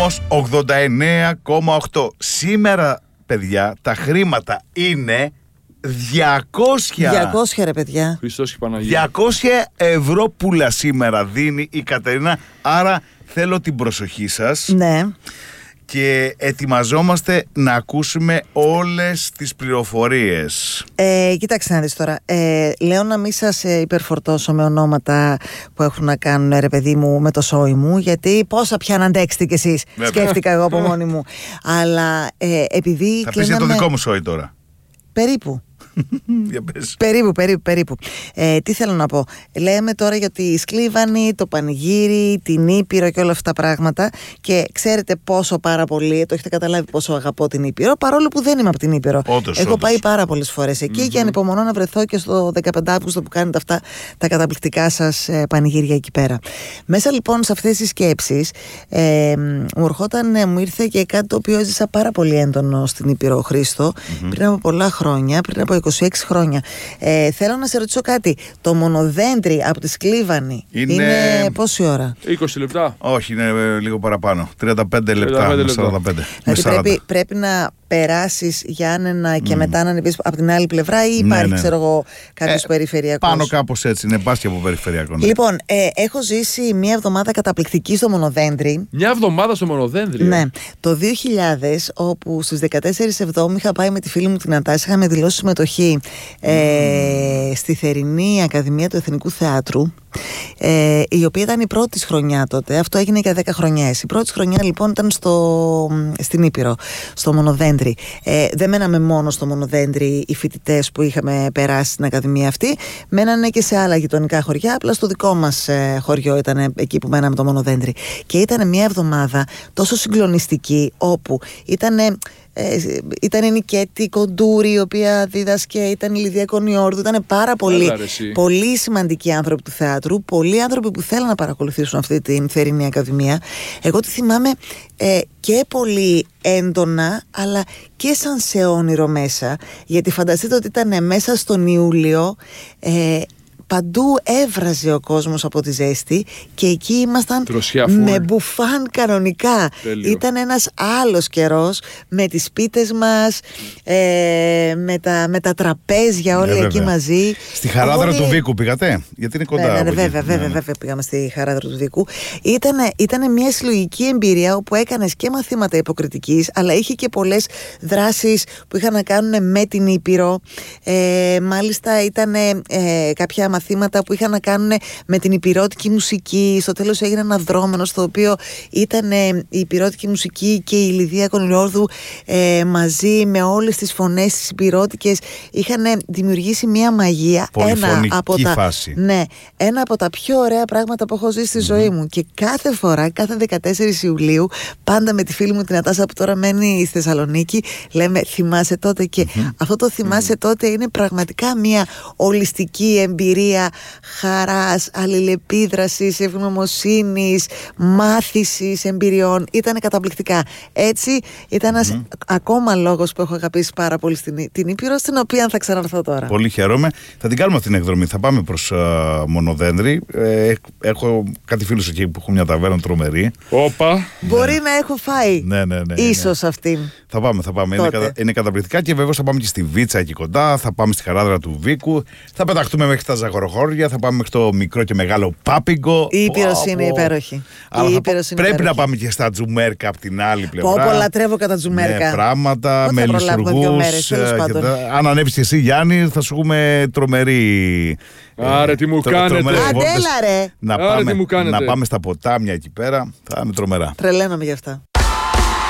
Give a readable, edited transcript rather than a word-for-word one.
Ρυθμός 89,8. Σήμερα, παιδιά, τα χρήματα είναι 200. 200 ρε παιδιά. Χριστός και Παναγία. 200 ευρώ πουλα σήμερα δίνει η Κατερίνα. Άρα θέλω την προσοχή σας. Ναι. Και ετοιμαζόμαστε να ακούσουμε όλες τις πληροφορίες. Κοίταξε να δεις τώρα. Λέω να μην σας υπερφορτώσω με ονόματα που έχουν να κάνουν, ρε παιδί μου, με το σόι μου, γιατί πόσα πια να αντέξετε κι εσείς. Σκέφτηκα εγώ από μόνη μου. Αλλά επειδή. Θα πεις για το δικό μου σόι τώρα. Περίπου. Για πες. Περίπου. Τι θέλω να πω. Λέμε τώρα για τη Σκλίβανη, το Πανηγύρι, την Ήπειρο και όλα αυτά τα πράγματα. Και ξέρετε πόσο πάρα πολύ, το έχετε καταλάβει πόσο αγαπώ την Ήπειρο, παρόλο που δεν είμαι από την Ήπειρο. Έχω πάει πάρα πολλές φορές εκεί και ανυπομονώ να βρεθώ και στο 15 Αύγουστο που κάνετε αυτά τα καταπληκτικά σας πανηγύρια εκεί πέρα. Μέσα λοιπόν σε αυτές τις σκέψεις μου ήρθε και κάτι το οποίο έζησα πάρα πολύ έντονο στην Ήπειρο, Χρήστο, πριν από πολλά χρόνια, πριν από 26 χρόνια. Θέλω να σε ρωτήσω κάτι. Το μονοδέντρι από τη Σκλίβανη είναι πόση ώρα? 20 λεπτά. Όχι, είναι λίγο παραπάνω. 35 λεπτά με 45. Δηλαδή πρέπει να περάσεις για άνενα και μετά να ανεβείς από την άλλη πλευρά, ή υπάρχει, ξέρω εγώ, κάποιος περιφερειακός? Πάνω κάπως έτσι, είναι πας και από περιφερειακό. Ναι. Λοιπόν, έχω ζήσει μια εβδομάδα καταπληκτική στο μονοδέντρι. Μια εβδομάδα στο μονοδέντρι. Ναι. Το 2000, όπου στις 14 Εβδόμου είχα πάει με τη φίλη μου την Νατάσα, είχαμε δηλώσει συμμετοχή στη Θερινή Ακαδημία του Εθνικού Θεάτρου, η οποία ήταν η πρώτη χρονιά τότε. Αυτό έγινε για 10 χρονιές. Η πρώτη χρονιά λοιπόν ήταν στην Ήπειρο, στο μονοδέντρι. Δεν μέναμε μόνο στο μονοδέντρι οι φοιτητές που είχαμε περάσει στην Ακαδημία αυτή, μένανε και σε άλλα γειτονικά χωριά. Απλά στο δικό μας χωριό ήταν εκεί που μέναμε το μονοδέντρι. Και ήταν μια εβδομάδα τόσο συγκλονιστική, όπου ήταν η Νικέτη Κοντούρη, η οποία δίδασκε, ήταν η Λιδία Κονιόρδου, ήταν πάρα πολύ σημαντικοί άνθρωποι του θεάτρου, πολλοί άνθρωποι που θέλουν να παρακολουθήσουν αυτή την Θερινή Ακαδημία. Εγώ τη θυμάμαι και πολύ έντονα, αλλά και σαν σε όνειρο μέσα, γιατί φανταστείτε ότι ήταν μέσα στον Ιούλιο, παντού έβραζε ο κόσμος από τη ζέστη και εκεί ήμασταν με μπουφάν κανονικά. Τέλειο. Ήταν ένας άλλος καιρός, με τις πίτες μας, με τα τραπέζια όλοι εκεί μαζί. Στη Χαράδρα του Βίκου πήγατε? Γιατί είναι κοντά. Βέβαια πήγαμε στη Χαράδρα του Βίκου. Ήταν μια συλλογική εμπειρία όπου έκανες και μαθήματα υποκριτικής, αλλά είχε και πολλές δράσεις που είχαν να κάνουν με την Ήπειρο. Μάλιστα ήταν κάποια μαθήματα που είχαν να κάνουν με την υπηρώτικη μουσική. Στο τέλος έγινε ένα δρόμενο, στο οποίο ήταν η υπηρώτικη μουσική και η Λιδία Κονιόρδου μαζί με όλες τις φωνές τις υπηρώτικες. Είχαν δημιουργήσει μια μαγεία. Φάση. Ναι, ένα από τα πιο ωραία πράγματα που έχω ζήσει στη ζωή μου. Και κάθε φορά, κάθε 14 Ιουλίου, πάντα με τη φίλη μου την Νατάσα που τώρα μένει στη Θεσσαλονίκη, λέμε θυμάσαι τότε. Και αυτό το θυμάσαι τότε είναι πραγματικά μια ολιστική εμπειρία χαράς, αλληλεπίδρασης, ευγνωμοσύνης, μάθησης εμπειριών. Ήταν καταπληκτικά. Έτσι ήταν ένας ακόμα λόγος που έχω αγαπήσει πάρα πολύ την Ήπειρο, στην οποία θα ξαναρθώ τώρα. Πολύ χαίρομαι. Θα την κάνουμε αυτή την εκδρομή. Θα πάμε προς Μονοδέντρι. Έχω κάτι φίλους εκεί που έχουν μια ταβέρνα τρομερή. Όπα. Μπορεί να έχω φάει. Ναι. Ίσως αυτήν. Θα πάμε. Είναι καταπληκτικά, και βέβαια θα πάμε και στη Βίτσα εκεί κοντά. Θα πάμε στη Χαράδρα του Βίκου. Θα πεταχτούμε μέχρι τα Ζαγοροχώρια. Θα πάμε μέχρι το μικρό και μεγάλο Πάπιγκο. Η Ήπειρος είναι υπέροχη. Πρέπει να πάμε και στα Τζουμέρκα από την άλλη πλευρά. Πω, λατρεύω κατά Τζουμέρκα. Με πράγματα, με λειτουργούς. Αν ανέβεις και εσύ, Γιάννη, θα σου έχουμε τρομερή. Άρε τι μου κάνετε. Αντέλα ρε. Να πάμε στα ποτάμια εκεί πέρα. Θα είναι τρομερά. Τρελαίνομαι γι' αυτά.